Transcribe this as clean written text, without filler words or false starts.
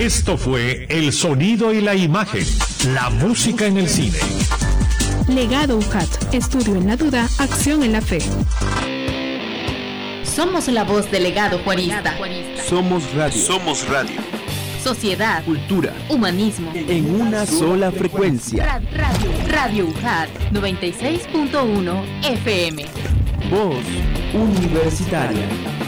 Esto fue El Sonido y la Imagen, la música en el cine. Legado UJAT, estudio en la duda, acción en la fe. Somos la voz del legado juarista. Somos radio. Somos radio. Sociedad, cultura, humanismo. En una sola frecuencia. Radio UJAT 96.1 FM. Voz universitaria.